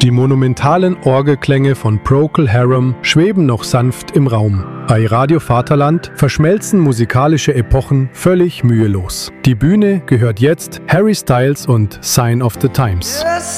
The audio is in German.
Die monumentalen Orgelklänge von Procol Harum schweben noch sanft im Raum. Bei Radio Vaterland verschmelzen musikalische Epochen völlig mühelos. Die Bühne gehört jetzt Harry Styles und Sign of the Times.